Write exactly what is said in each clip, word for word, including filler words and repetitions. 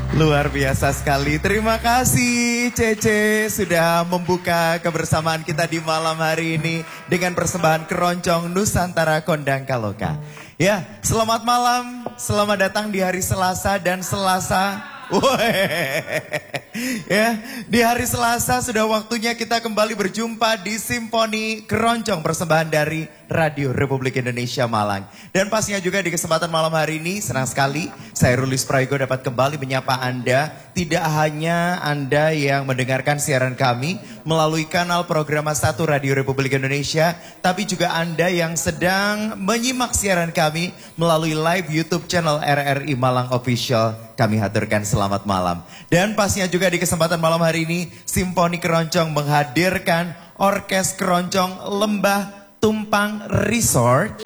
Luar biasa sekali. Terima kasih Cece sudah membuka kebersamaan kita di malam hari ini dengan persembahan keroncong Nusantara Kondang Kaloka. Ya, selamat malam, selamat datang di hari Selasa dan Selasa. Ya, di hari Selasa sudah waktunya kita kembali berjumpa di Simfoni Keroncong persembahan dari Radio Republik Indonesia Malang. Dan pastinya juga di kesempatan malam hari ini senang sekali saya Rulis Prayogo dapat kembali menyapa Anda. Tidak hanya Anda yang mendengarkan siaran kami melalui kanal program satu Radio Republik Indonesia, tapi juga Anda yang sedang menyimak siaran kami melalui live YouTube channel R R I Malang Official. Kami haturkan selamat malam. Dan pastinya juga di kesempatan malam hari ini Simfoni Keroncong menghadirkan Orkes Keroncong Lembah Tumpang Resort.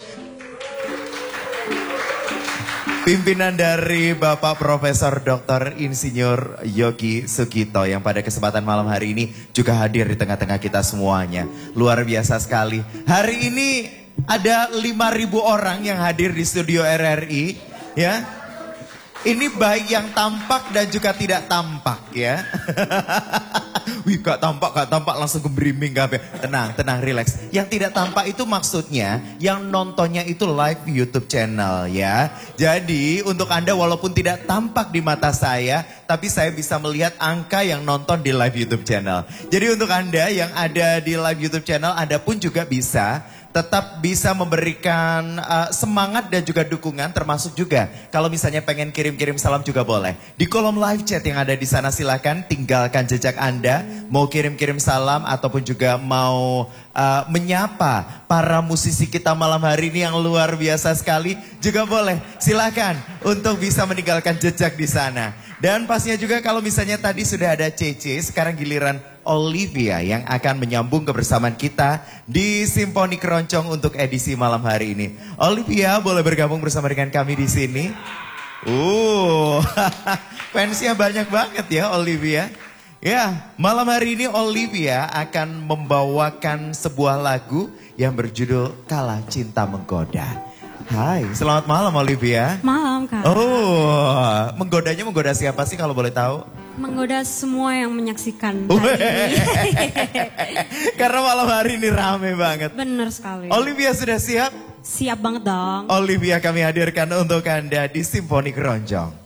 Pimpinan dari Bapak Profesor Doktor Insinyur Yogi Sugito yang pada kesempatan malam hari ini juga hadir di tengah-tengah kita semuanya. Luar biasa sekali. Hari ini ada lima ribu orang yang hadir di studio R R I, ya. Ini baik yang tampak dan juga tidak tampak, ya. Wih, gak tampak, gak tampak, langsung gembrimbing. Gak. Tenang, tenang, relax. Yang tidak tampak itu maksudnya yang nontonnya itu live YouTube channel, ya. Jadi untuk Anda walaupun tidak tampak di mata saya, tapi saya bisa melihat angka yang nonton di live YouTube channel. Jadi untuk Anda yang ada di live YouTube channel, Anda pun juga bisa tetap bisa memberikan uh, semangat dan juga dukungan, termasuk juga kalau misalnya pengen kirim-kirim salam juga boleh. Di kolom live chat yang ada di sana silakan tinggalkan jejak Anda, mau kirim-kirim salam ataupun juga mau uh, menyapa para musisi kita malam hari ini yang luar biasa sekali juga boleh. Silakan untuk bisa meninggalkan jejak di sana. Dan pastinya juga kalau misalnya tadi sudah ada Cece, sekarang giliran Olivia yang akan menyambung kebersamaan kita di Simfoni Keroncong untuk edisi malam hari ini. Olivia boleh bergabung bersama dengan kami di sini. Uh, fansnya banyak banget ya Olivia. Ya, malam hari ini Olivia akan membawakan sebuah lagu yang berjudul Kala Cinta Menggoda. Hai, selamat malam Olivia. Malam Kak. Oh, menggodanya menggoda siapa sih kalau boleh tahu? Menggoda semua yang menyaksikan hari ini. Karena malam hari ini rame banget. Bener sekali. Olivia sudah siap? Siap banget dong. Olivia kami hadirkan untuk Anda di Simfoni Keroncong.